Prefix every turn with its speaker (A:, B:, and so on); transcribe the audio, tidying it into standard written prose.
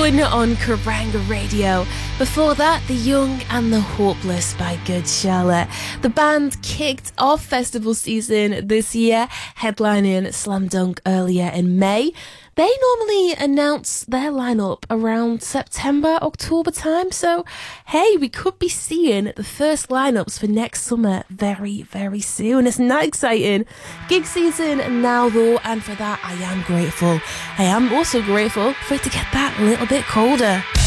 A: Fun on Kerrang Radio. Before that, The Young and the Hopeless by Good Charlotte. The band kicked off festival season this year, headlining Slam Dunk earlier in May. They normally announce their lineup around September, October time, so hey, we could be seeing the first lineups for next summer very, very soon. Isn't that exciting? Gig season now though, and for that I am grateful. I am also grateful for it to get that little bit colder.